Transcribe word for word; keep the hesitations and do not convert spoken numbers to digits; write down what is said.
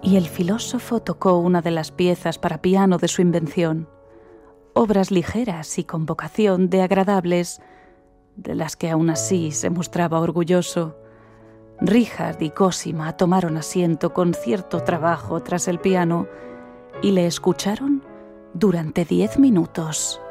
y el filósofo tocó una de las piezas para piano de su invención, obras ligeras y con vocación de agradables, de las que aún así se mostraba orgulloso. Richard y Cosima tomaron asiento con cierto trabajo tras el piano y le escucharon durante diez minutos.